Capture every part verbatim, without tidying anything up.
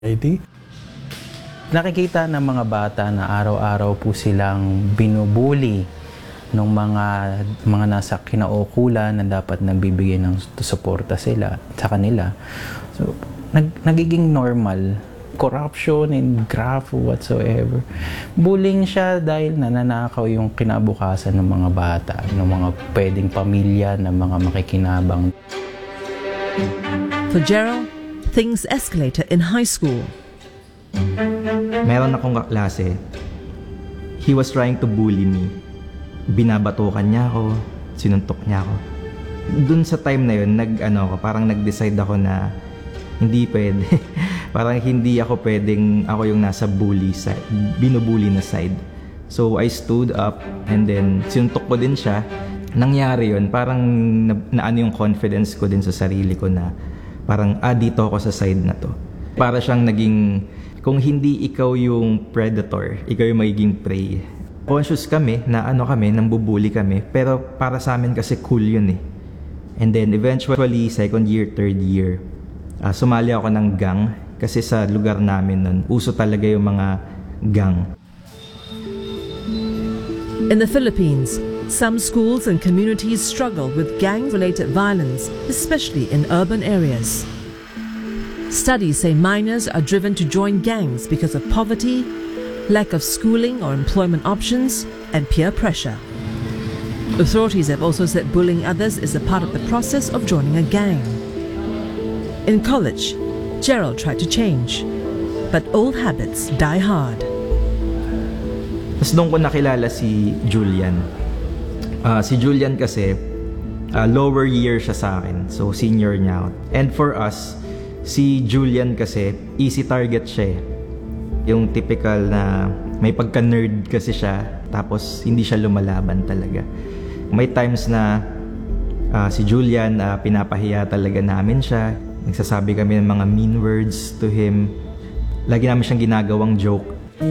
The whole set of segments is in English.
Nakikita ng mga bata na araw-araw po silang binubuli ng mga mga nasa kinaukulan na dapat nagbibigay ng suporta sila sa kanila. So, nag, nagiging normal. Corruption and graft whatsoever. Bullying siya dahil nananakaw yung kinabukasan ng mga bata, ng mga pwedeng pamilya, ng mga makikinabang. For Gerald, things escalated in high school. Meron akong kaklase. He was trying to bully me. Binabatukan niya ako, sinuntok niya ako. Dun sa time na yun, nag, ano, ako, parang nag-decide ako na hindi pwede. Parang hindi ako pwedeng ako yung nasa bully side, binubully na side. So I stood up and then sinuntok ko din siya. Nangyari yun, parang na, na ano yung confidence ko din sa sarili ko na parang ah, dito ako sa side na to. Para siyang naging, kung hindi ikaw yung predator, ikaw yung magiging prey. Conscious kami na ano kami, nang bubuli kami, pero para sa amin kasi cool yun eh. And then eventually, second year, third year, uh, sumali ako ng gang kasi sa lugar namin nun, uso talaga yung mga gang. In the Philippines, some schools and communities struggle with gang-related violence, especially in urban areas. Studies say minors are driven to join gangs because of poverty, lack of schooling or employment options, and peer pressure. Authorities have also said bullying others is a part of the process of joining a gang. In college, Gerald tried to change, but old habits die hard. Tapos doon ko nakilala si Julian. Uh, si Julian kasi, uh, lower year siya sa akin, so senior niya ako. And for us, si Julian kasi, easy target siya eh. Yung typical na may pagka-nerd kasi siya, tapos hindi siya lumalaban talaga. May times na uh, si Julian, uh, pinapahiya talaga namin siya. Nagsasabi kami ng mga mean words to him. Lagi namin siyang ginagawang joke.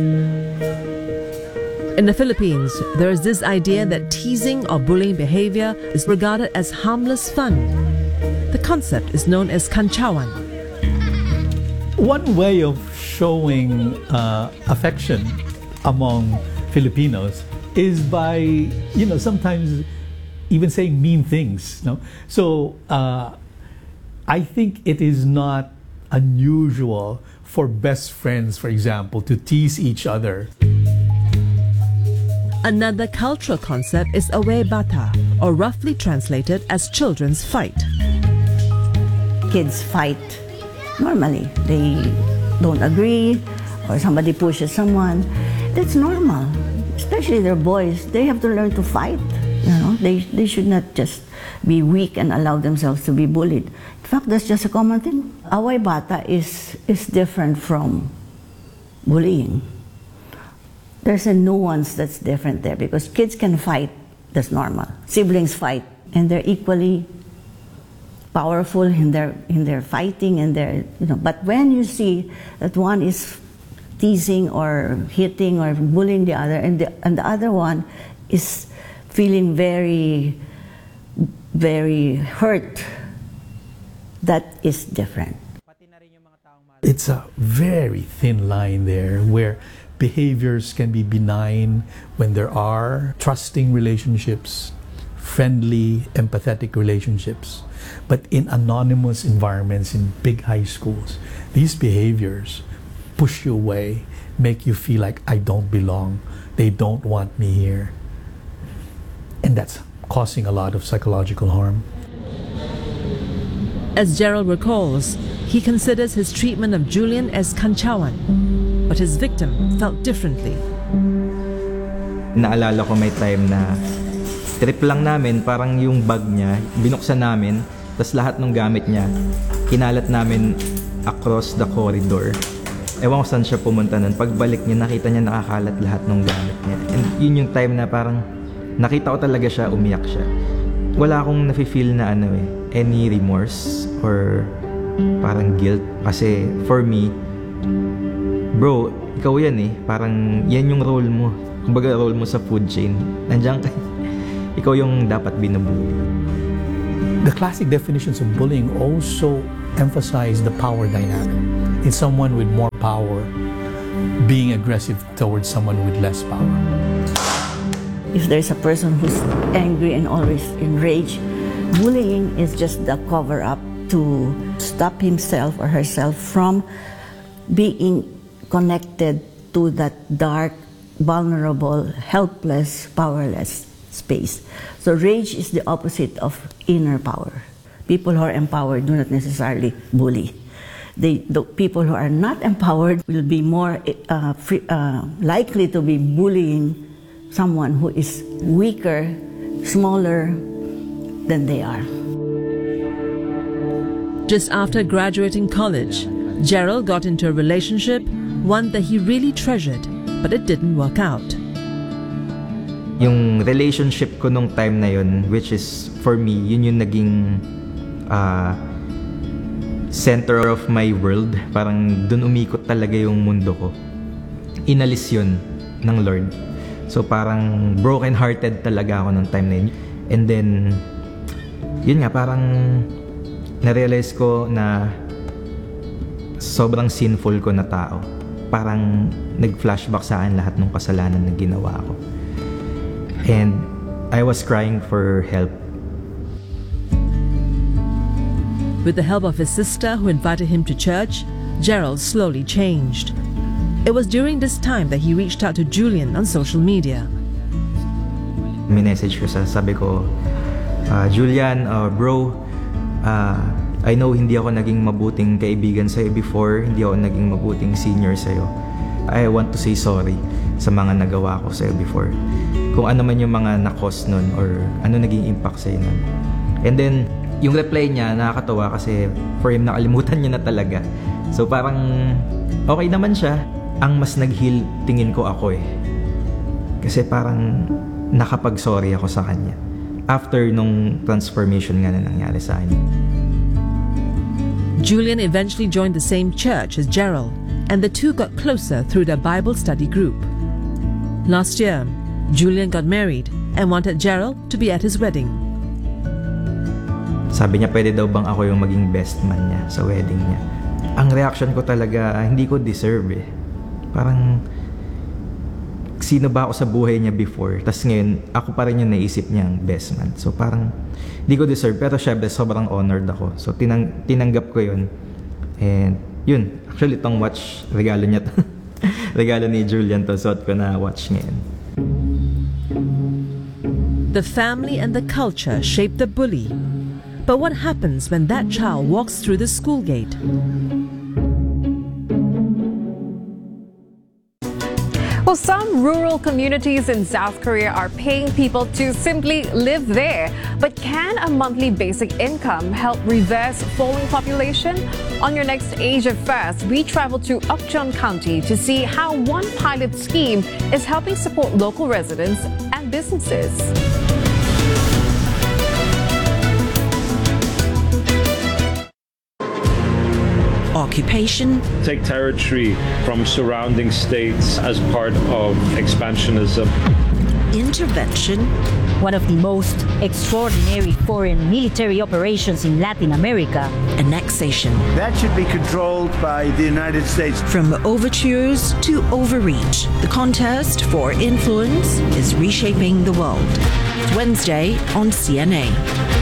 In the Philippines, there is this idea that teasing or bullying behavior is regarded as harmless fun. The concept is known as kanchawan. One way of showing uh, affection among Filipinos is by, you know, sometimes even saying mean things. No? So uh, I think it is not unusual for best friends, for example, to tease each other. Another cultural concept is away bata, or roughly translated as children's fight. Kids fight normally. They don't agree, or somebody pushes someone. That's normal. Especially they're boys. They have to learn to fight. You know, they they should not just be weak and allow themselves to be bullied. In fact, that's just a common thing. Away bata is is different from bullying. There's a nuance that's different there because kids can fight. That's normal. Siblings fight, and they're equally powerful in their in their fighting and their, you know, but when you see that one is teasing or hitting or bullying the other and the, and the other one is feeling very very hurt, that is different. It's a very thin line there where behaviors can be benign when there are trusting relationships, friendly, empathetic relationships. But in anonymous environments, in big high schools, these behaviors push you away, make you feel like I don't belong, they don't want me here. And that's causing a lot of psychological harm. As Gerald recalls, he considers his treatment of Julian as kanchawan, but his victim felt differently. Naalala ko may time na trip lang namin, parang yung bag niya, binuksan namin, tas lahat ng gamit niya, kinalat namin across the corridor. Ewan ko saan siya pumunta nun. Pagbalik niya, nakita niya nakakalat lahat ng gamit niya. And yun yung time na parang nakita ko talaga siya, umiyak siya. Wala akong nafe-feel na ano eh, any remorse or parang guilt. Kasi for me, bro, ikaw yan eh. Parang yan yung role mo. Kumbaga role mo sa food chain. Nandiyan ka. Ikaw yung dapat binubuli. The classic definitions of bullying also emphasize the power dynamic. It's someone with more power being aggressive towards someone with less power. If there's a person who's angry and always enraged, bullying is just the cover-up to stop himself or herself from being connected to that dark, vulnerable, helpless, powerless space. So rage is the opposite of inner power. People who are empowered do not necessarily bully. They, the people who are not empowered will be more uh, free, uh, likely to be bullying someone who is weaker, smaller than they are. Just after graduating college, Gerald got into a relationship, one that he really treasured, but it didn't work out. Yung relationship ko nung time na yun, which is for me, yun yung naging uh, center of my world. Parang dun umikot talaga yung mundo ko. Inalis yun ng Lord. So parang broken-hearted talaga ako nung time na yun. And then, yun nga, parang na-realize ko na sobrang sinful ko na tao. Parang nag-flashback sa akin lahat ng kasalanan na ginawa ko. And I was crying for help. With the help of his sister who invited him to church, Gerald slowly changed. It was during this time that he reached out to Julian on social media. Minessage ko sa, sabi ko, uh, Julian, uh, bro, uh, I know hindi ako naging mabuting kaibigan sa'yo before, hindi ako naging mabuting senior sa'yo. I want to say sorry sa mga nagawa ko sa'yo before. Kung ano man yung mga na-cause nun or ano naging impact sa'yo nun. And then, yung reply niya, nakakatawa kasi for him, nakalimutan niya na talaga. So parang, okay naman siya. Ang mas nag-heal, tingin ko ako eh. Kasi parang nakapag-sorry ako sa kanya. After nung transformation nga na nangyari sa akin. Julian eventually joined the same church as Gerald, and the two got closer through their Bible study group. Last year, Julian got married and wanted Gerald to be at his wedding. Sabi niya, pwede daw bang ako yung maging best man niya sa wedding niya. Ang reaction ko talaga, hindi ko deserve eh. Parang, sino ba ako sa buhay niya before? Tapos ngayon, ako pa rin yung naisip niyang best man. So parang, hindi ko deserve. Pero syempre, sobrang honored ako. So tinang tinanggap ko yun. And yun, actually itong watch, regalo niya to. Regalo ni Julian to. Suot ko na watch ngayon. The family and the culture shape the bully. But what happens when that child walks through the school gate? Well, some rural communities in South Korea are paying people to simply live there. But can a monthly basic income help reverse falling population? On your next Asia First, we travel to Ukchon County to see how one pilot scheme is helping support local residents and businesses. Occupation. Take territory from surrounding states as part of expansionism. Intervention. One of the most extraordinary foreign military operations in Latin America. Annexation. That should be controlled by the United States. From overtures to overreach, the contest for influence is reshaping the world. It's Wednesday on C N A.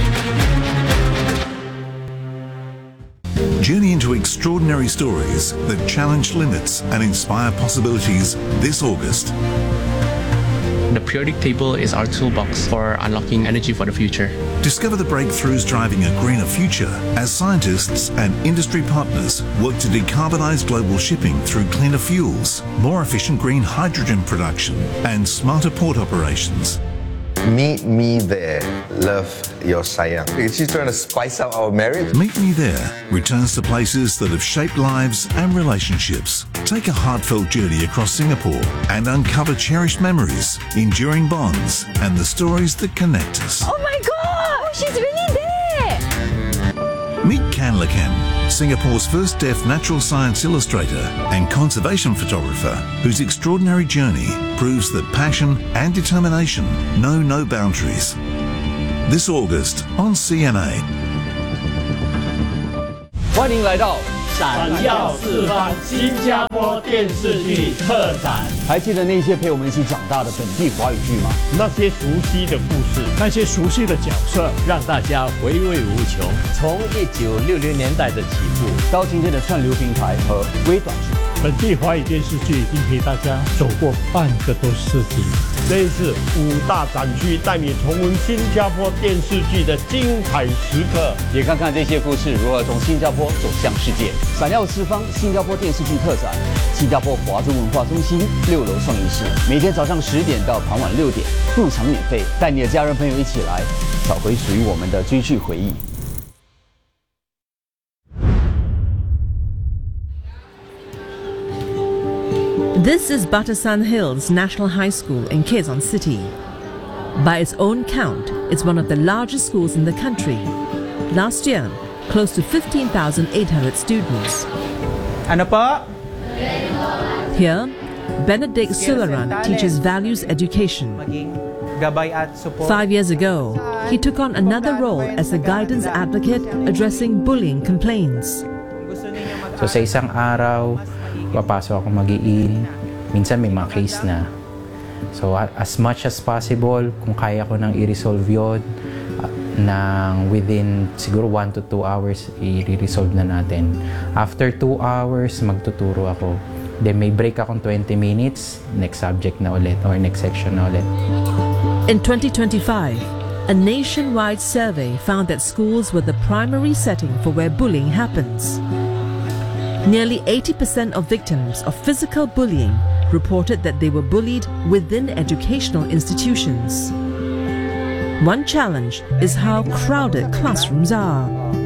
Journey into extraordinary stories that challenge limits and inspire possibilities this August. The periodic table is our toolbox for unlocking energy for the future. Discover the breakthroughs driving a greener future as scientists and industry partners work to decarbonize global shipping through cleaner fuels, more efficient green hydrogen production, and smarter port operations. Meet me there. Love your sayang. She's trying to spice up our marriage. Meet Me There returns to places that have shaped lives and relationships. Take a heartfelt journey across Singapore and uncover cherished memories, enduring bonds, and the stories that connect us. Oh my God! She's really there! Meet Kanlakan, Singapore's first deaf natural science illustrator and conservation photographer, whose extraordinary journey proves that passion and determination know no boundaries. This August on C N A. 欢迎来到闪耀四方新加坡电视剧特展。 还记得那些陪我们一起长大的本地华语剧吗？ 那些熟悉的故事，那些熟悉的角色，让大家回味无穷。 从一九六零年代的起步， 到今天的串流平台和微短视频， 本地华语电视剧已经陪大家走过半个多世纪。这一次五大展区带你重温新加坡电视剧的精彩时刻， 也看看这些故事如何从新加坡走向世界。闪耀四方新加坡电视剧特展，新加坡华中文化中心六楼创意室，每天早上十点到傍晚六点，入场免费，带你的家人朋友一起来，找回属于我们的追剧回忆。 This is Batasan Hills National High School in Quezon City. By its own count, it's one of the largest schools in the country. Last year, close to fifteen thousand eight hundred students. Ano po? Here, Benedict Sularan teaches values education. Five years ago, he took on another role as a guidance advocate addressing bullying complaints. So sa isang araw, papasok ako mag-i-in. Minsan may mga case na. So as much as possible, kung kaya ko nang i-resolve yun, nang within siguro one to two hours, i-resolve na natin. After two hours, magtuturo ako. Then may break akong twenty minutes, next subject na ulit or next section na ulit. In twenty twenty-five, a nationwide survey found that schools were the primary setting for where bullying happens. Nearly eighty percent of victims of physical bullying reported that they were bullied within educational institutions. One challenge is how crowded classrooms are.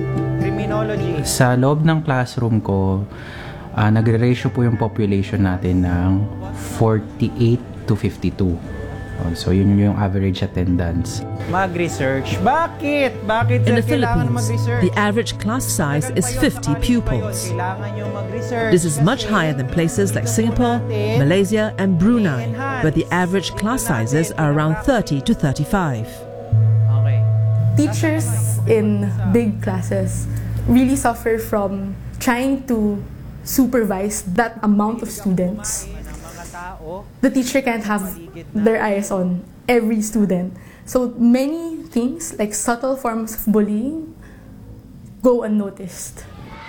Sa loob ng classroom ko, uh, nagre-ratio po yung population natin ng forty-eight to fifty-two. So yun yung average attendance. Mag-research. Bakit? Bakit In the Philippines, the average class size is fifty pupils. This is much higher than places like Singapore, Malaysia and Brunei, where the average class sizes are around thirty to thirty-five. Teachers in big classes really suffer from trying to supervise that amount of students. The teacher can't have their eyes on every student. So many things, like subtle forms of bullying, go unnoticed.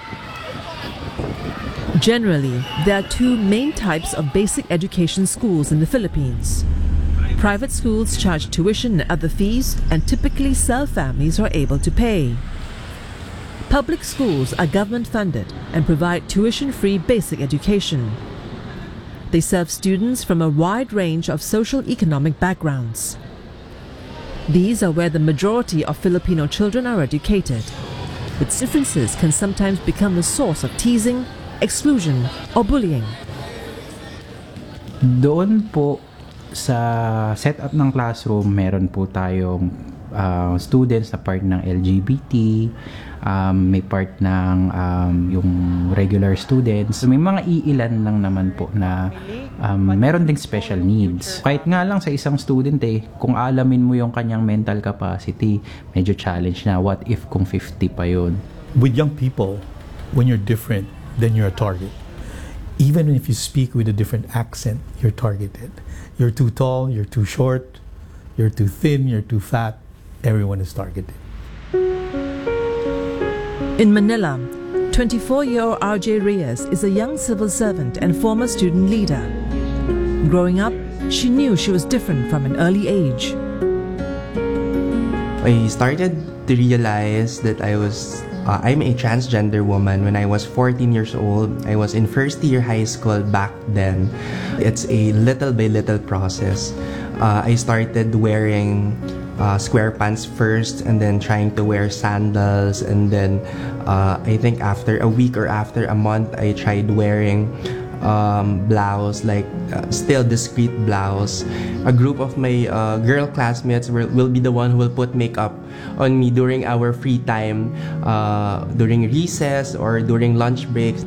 Generally, there are two main types of basic education schools in the Philippines. Private schools charge tuition and other fees and typically sell families who are able to pay. Public schools are government-funded and provide tuition-free basic education. They serve students from a wide range of social-economic backgrounds. These are where the majority of Filipino children are educated. Its differences can sometimes become the source of teasing, exclusion, or bullying. Doon po sa setup ng classroom, meron po tayong uh, students na part ng L G B T, um, may part ng um, yung regular students. May mga iilan lang naman po na um, meron ding special needs. Kahit nga lang sa isang student eh, kung alamin mo yung kanyang mental capacity, medyo challenge na. What if kung fifty pa yun? With young people, when you're different, then you're a target. Even if you speak with a different accent, you're targeted. You're too tall, you're too short, you're too thin, you're too fat, everyone is targeted. In Manila, twenty-four-year-old R J Reyes is a young civil servant and former student leader. Growing up, she knew she was different from an early age. I started to realize that I was Uh, I'm a transgender woman when I was fourteen years old. I was in first year high school back then. It's a little by little process. Uh, I started wearing uh, square pants first and then trying to wear sandals, and then uh, I think after a week or after a month I tried wearing um, blouse, like uh, still discreet blouse. A group of my uh, girl classmates will, will be the one who will put makeup on me during our free time, uh, during recess or during lunch breaks.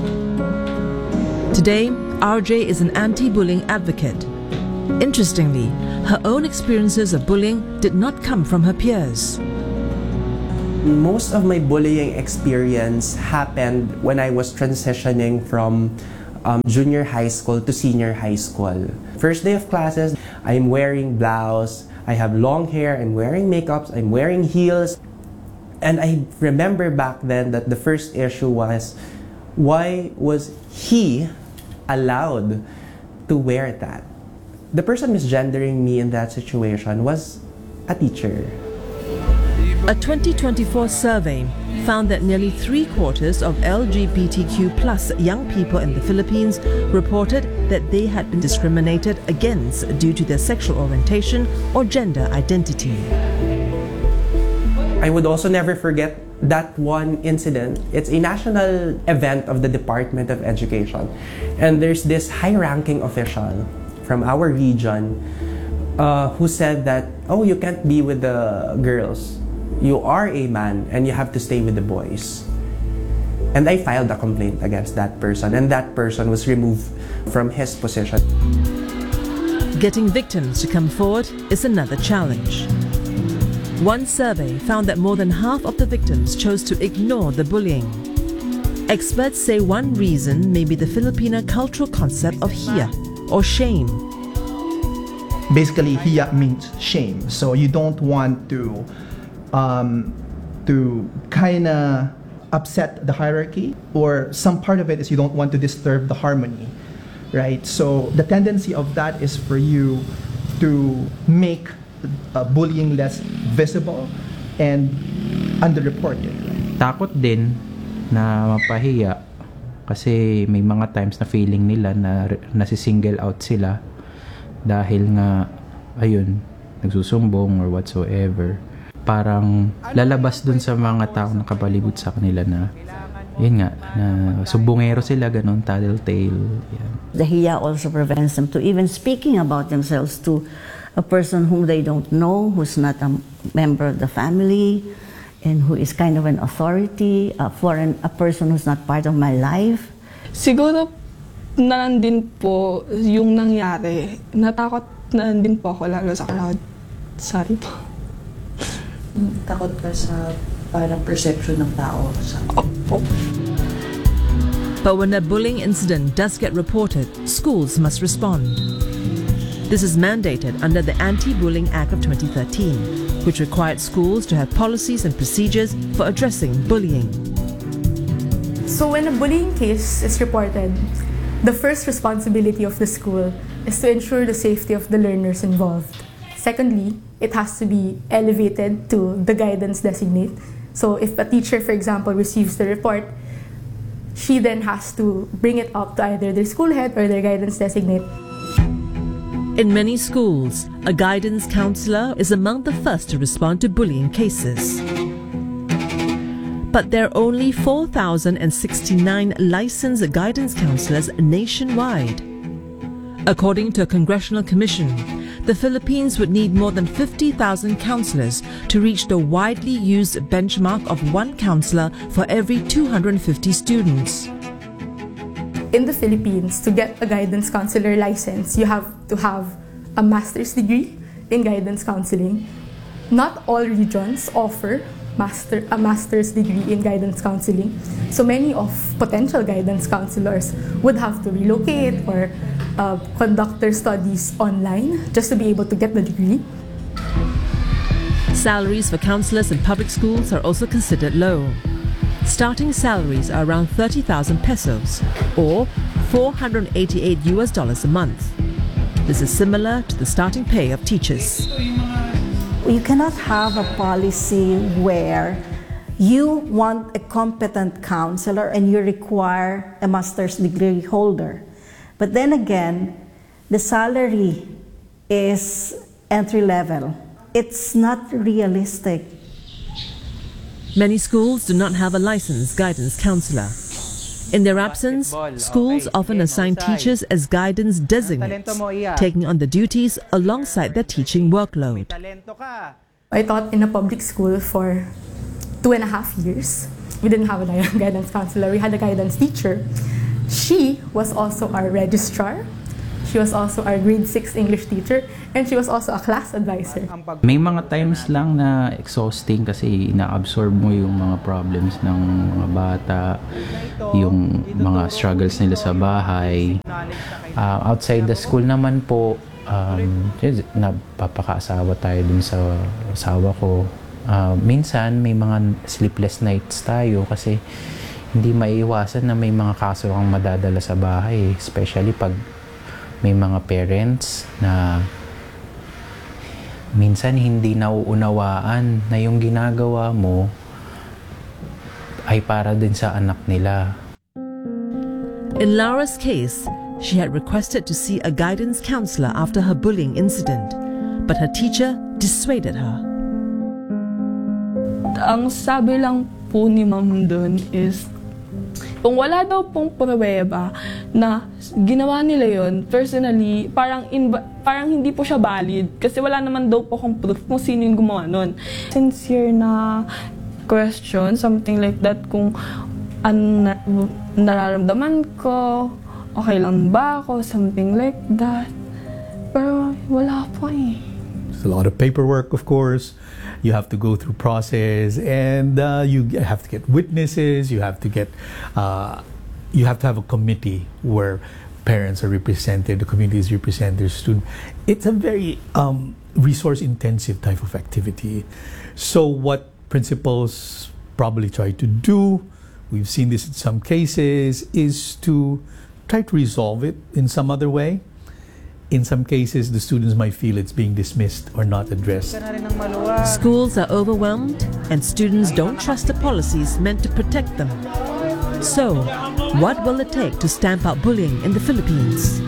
Today, R J is an anti-bullying advocate. Interestingly, her own experiences of bullying did not come from her peers. Most of my bullying experience happened when I was transitioning from um, junior high school to senior high school. First day of classes, I'm wearing blouse, I have long hair, I'm wearing makeups, I'm wearing heels. And I remember back then that the first issue was, why was he allowed to wear that? The person misgendering me in that situation was a teacher. A twenty twenty-four survey found that nearly three quarters of L G B T Q plus young people in the Philippines reported that they had been discriminated against due to their sexual orientation or gender identity. I would also never forget that one incident. It's a national event of the Department of Education. And there's this high-ranking official from our region uh, who said that, oh, you can't be with the girls. You are a man and you have to stay with the boys. And I filed a complaint against that person, and that person was removed from his position. Getting victims to come forward is another challenge. One survey found that more than half of the victims chose to ignore the bullying. Experts say one reason may be the Filipino cultural concept of hiya, or shame. Basically, hiya means shame. So you don't want to um, to kind of upset the hierarchy, or some part of it is you don't want to disturb the harmony, right? So the tendency of that is for you to make uh, bullying less visible and underreported. Takot din na mapahiya kasi may mga times na feeling nila na nasi-single out sila dahil nga ayun, nagsusumbong or whatsoever. Parang lalabas dun sa mga taong nakapalibot sa kanila na yun nga, na sumbongero sila, ganun, tattletale. Yan. The hiya also prevents them to even speaking about themselves to a person whom they don't know, who's not a member of the family, and who is kind of an authority, uh, for an, a person who's not part of my life. Siguro na din po yung nangyari. Natakot na din po ako lalo sa crowd. Sorry po. Takot ka sa parang perception ng tao sa Opo. But when a bullying incident does get reported, schools must respond. This is mandated under the Anti-Bullying Act of twenty thirteen, which required schools to have policies and procedures for addressing bullying. So when a bullying case is reported, the first responsibility of the school is to ensure the safety of the learners involved. Secondly, it has to be elevated to the guidance designate. So if a teacher, for example, receives the report, she then has to bring it up to either their school head or their guidance designate. In many schools, a guidance counselor is among the first to respond to bullying cases. But there are only four thousand sixty-nine licensed guidance counselors nationwide. According to a congressional commission, the Philippines would need more than fifty thousand counselors to reach the widely used benchmark of one counselor for every two hundred fifty students. In the Philippines, to get a guidance counselor license, you have to have a master's degree in guidance counseling. Not all regions offer master, a master's degree in guidance counseling. So many of potential guidance counselors would have to relocate or uh, conduct their studies online just to be able to get the degree. Salaries for counselors in public schools are also considered low. Starting salaries are around thirty thousand pesos, or four hundred eighty-eight U S dollars a month. This is similar to the starting pay of teachers. You cannot have a policy where you want a competent counselor and you require a master's degree holder. But then again, the salary is entry level. It's not realistic. Many schools do not have a licensed guidance counselor. In their absence, schools often assign teachers as guidance designates, taking on the duties alongside their teaching workload. I taught in a public school for two and a half years. We didn't have a guidance counselor, we had a guidance teacher. She was also our registrar, She was also our grade six English teacher, and she was also a class advisor. May mga times lang na exhausting kasi ina-absorb mo yung mga problems ng mga bata, yung mga struggles nila sa bahay. Uh, outside the school naman po, um, napapakaasawa tayo dun sa asawa ko. Uh, minsan may mga sleepless nights tayo kasi hindi maiiwasan na may mga kaso kang madadala sa bahay, especially pag may mga parents na minsan hindi nauunawaan na yung ginagawa mo ay para din sa anak nila. In Laura's case, she had requested to see a guidance counselor after her bullying incident, but her teacher dissuaded her. Ang sabi lang po ni ma'am doon is, kung wala daw pong pruweba na ginawa nila yon personally, parang, inba, parang hindi po siya valid kasi wala naman daw po akong proof kung sino yung gumawa nun. Sincere na question, something like that, kung ano na, nararamdaman ko, okay lang ba ako, something like that. Pero wala po eh. It's a lot of paperwork, of course. You have to go through process, and uh, you have to get witnesses. You have to get, uh, you have to have a committee where parents are represented, the community is represented, student. It's a very um, resource-intensive type of activity. So what principals probably try to do, we've seen this in some cases, is to try to resolve it in some other way. In some cases, the students might feel it's being dismissed or not addressed. Schools are overwhelmed and students don't trust the policies meant to protect them. So, what will it take to stamp out bullying in the Philippines?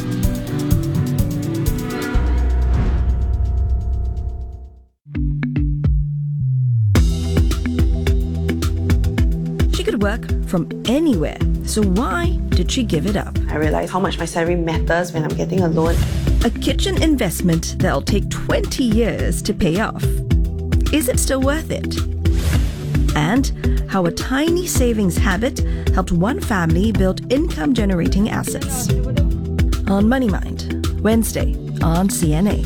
She could work from anywhere, so why did she give it up? I realized how much my salary matters when I'm getting a loan. A kitchen investment that'll take twenty years to pay off. Is it still worth it? And how a tiny savings habit helped one family build income-generating assets. On Money Mind, Wednesday on C N A.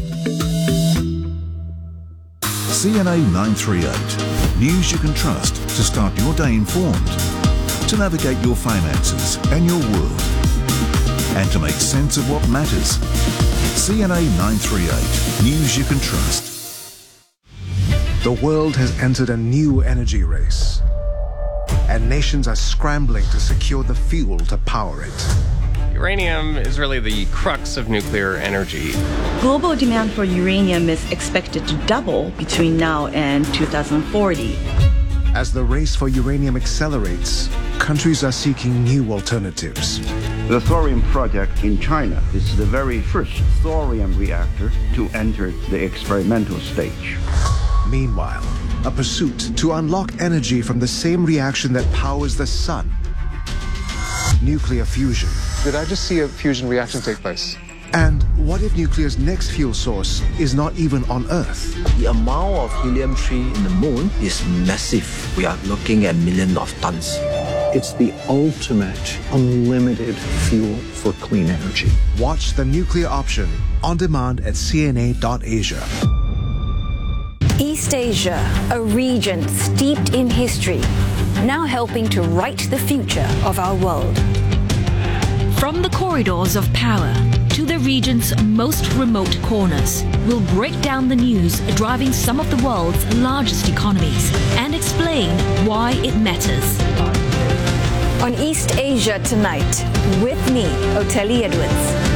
C N A nine three eight. News you can trust to start your day informed, to navigate your finances and your world, and to make sense of what matters. C N A nine three eight. News you can trust. The world has entered a new energy race, and nations are scrambling to secure the fuel to power it. Uranium is really the crux of nuclear energy. Global demand for uranium is expected to double between now and two thousand forty. As the race for uranium accelerates, countries are seeking new alternatives. The thorium project in China is the very first thorium reactor to enter the experimental stage. Meanwhile, a pursuit to unlock energy from the same reaction that powers the sun. Nuclear fusion. Did I just see a fusion reaction take place? And what if nuclear's next fuel source is not even on Earth? The amount of helium three in the moon is massive. We are looking at millions of tons. It's the ultimate unlimited fuel for clean energy. Watch The Nuclear Option on demand at C N A dot Asia. East Asia, a region steeped in history, now helping to write the future of our world. From the corridors of power to the region's most remote corners, we'll break down the news driving some of the world's largest economies and explain why it matters. On East Asia Tonight, with me, Oteli Edwards.